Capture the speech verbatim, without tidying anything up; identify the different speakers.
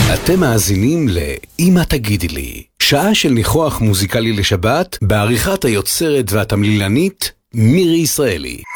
Speaker 1: אתם מאזינים לאמא תגידי לי, שעה של ניחוח מוזיקלי לשבת, בעריכת היוצרת והתמלילנית מירי ישראלי.